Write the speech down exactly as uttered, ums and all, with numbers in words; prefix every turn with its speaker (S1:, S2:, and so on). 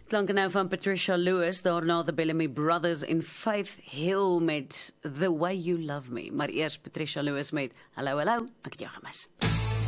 S1: Klanke nou van Patricia Lewis, daarna The Bellamy Brothers en Faith Hill met The Way You Love Me. Maar eers Patricia Lewis met Hallo Hallo, ek het jou gemis.